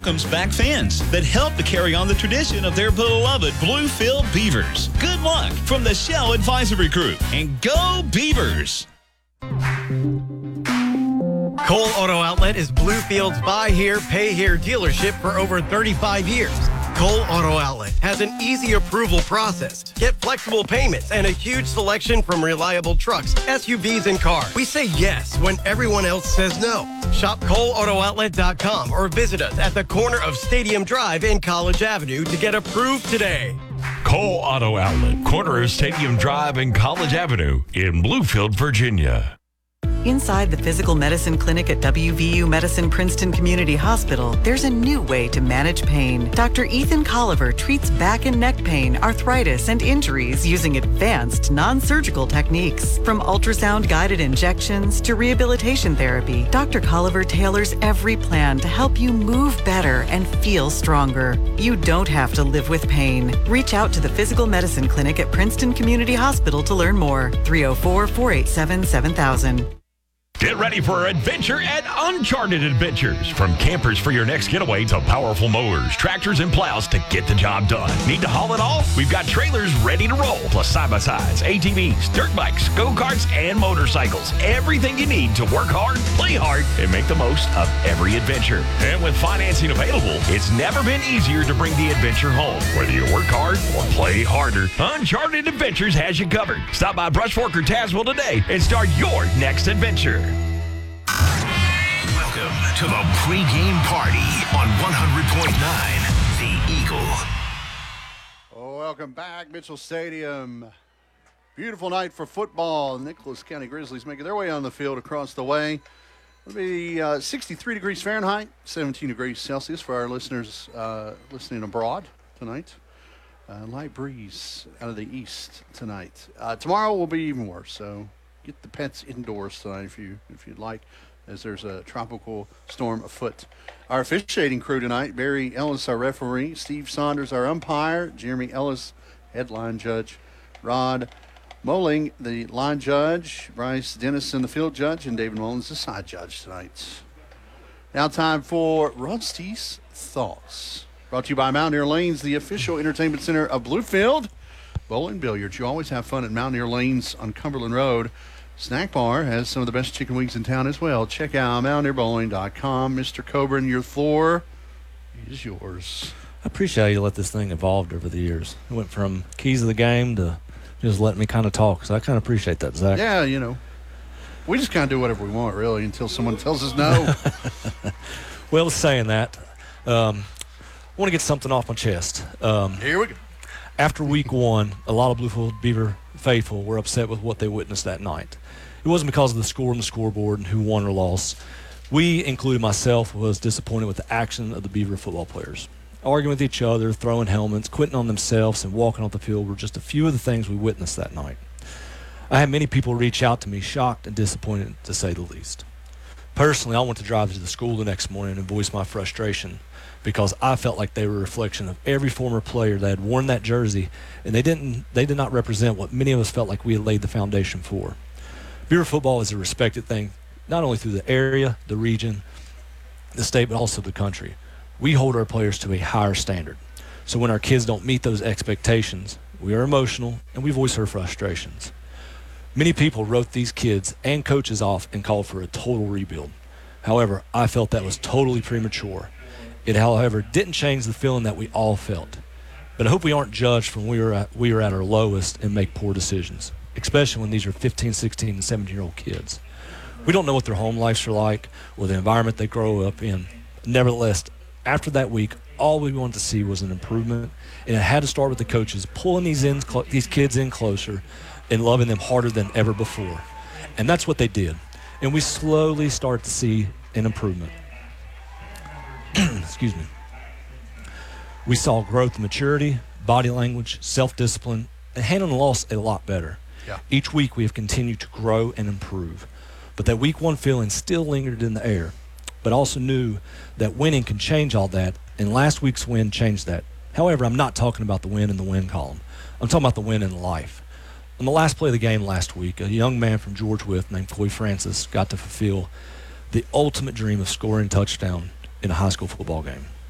welcomes back fans that help to carry on the tradition of their beloved Bluefield Beavers. Good luck from the Shell Advisory Group, and go Beavers! Cole Auto Outlet is Bluefield's buy here, pay here dealership for over 35 years. Cole Auto Outlet has an easy approval process. Get flexible payments and a huge selection from reliable trucks, SUVs, and cars. We say yes when everyone else says no. Shop ColeAutoOutlet.com or visit us at the corner of Stadium Drive and College Avenue to get approved today. Cole Auto Outlet, corner of Stadium Drive and College Avenue in Bluefield, Virginia. Inside the physical medicine clinic at WVU Medicine Princeton Community Hospital, there's a new way to manage pain. Dr. Ethan Colliver treats back and neck pain, arthritis, and injuries using advanced non-surgical techniques. From ultrasound-guided injections to rehabilitation therapy, Dr. Colliver tailors every plan to help you move better and feel stronger. You don't have to live with pain. Reach out to the physical medicine clinic at Princeton Community Hospital to learn more. 304-487-7000. Get ready for adventure at Uncharted Adventures. From campers for your next getaway to powerful mowers, tractors, and plows to get the job done. Need to haul it all? We've got trailers ready to roll, plus side-by-sides, ATVs, dirt bikes, go-karts, and motorcycles. Everything you need to work hard, play hard, and make the most of every adventure. And with financing available, it's never been easier to bring the adventure home. Whether you work hard or play harder, Uncharted Adventures has you covered. Stop by Brush Fork or Tazewell today and start your next adventure. Welcome to the pregame party on 100.9 The Eagle. Oh, welcome back, Mitchell Stadium. Beautiful night for football. Nicholas County Grizzlies making their way on the field across the way. It'll be 63 degrees Fahrenheit, 17 degrees Celsius for our listeners listening abroad tonight. Light breeze out of the east tonight. Tomorrow will be even worse, so get the pets indoors tonight if you'd like, as there's a tropical storm afoot. Our officiating crew tonight: Barry Ellis, our referee; Steve Saunders, our umpire; Jeremy Ellis, headline judge; Rod Moling, the line judge; Bryce Dennison, the field judge; and David Mullins, the side judge tonight. Now time for Rusty's Thoughts. Brought to you by Mountaineer Lanes, the official entertainment center of Bluefield. Bowling billiards. You always have fun at Mountaineer Lanes on Cumberland Road. Snack Bar has some of the best chicken wings in town as well. Check out mountaineerbowling.com. Mr. Coburn, your floor is yours. I appreciate how you let this thing evolve over the years. It went from keys of the game to just letting me kind of talk. So I kind of appreciate that, Zach. Yeah, we just kind of do whatever we want, really, until someone tells us no. Well, saying that, I want to get something off my chest. Here we go. After week one, a lot of Bluefield Beaver faithful were upset with what they witnessed that night. It wasn't because of the score on the scoreboard and who won or lost. We, including myself, was disappointed with the action of the Beaver football players. Arguing with each other, throwing helmets, quitting on themselves, and walking off the field were just a few of the things we witnessed that night. I had many people reach out to me, shocked and disappointed, to say the least. Personally, I went to drive to the school the next morning and voice my frustration, because I felt like they were a reflection of every former player that had worn that jersey, and they did not represent what many of us felt like we had laid the foundation for. Beaver football is a respected thing, not only through the area, the region, the state, but also the country. We hold our players to a higher standard. So when our kids don't meet those expectations, we are emotional and we voice our frustrations. Many people wrote these kids and coaches off and called for a total rebuild. However, I felt that was totally premature. It, however, didn't change the feeling that we all felt. But I hope we aren't judged when we are at our lowest and make poor decisions, especially when these are 15, 16, and 17-year-old kids. We don't know what their home lives are like or the environment they grow up in. Nevertheless, after that week, all we wanted to see was an improvement, and it had to start with the coaches pulling these kids in closer and loving them harder than ever before. And that's what they did. And we slowly start to see an improvement. Excuse me. We saw growth in maturity, body language, self-discipline, and handling the loss a lot better. Yeah. Each week we have continued to grow and improve. But that week one feeling still lingered in the air. But also knew that winning can change all that, and last week's win changed that. However, I'm not talking about the win in the win column. I'm talking about the win in life. On the last play of the game last week, a young man from George Wythe named Coy Francis got to fulfill the ultimate dream of scoring a touchdown in a high school football game.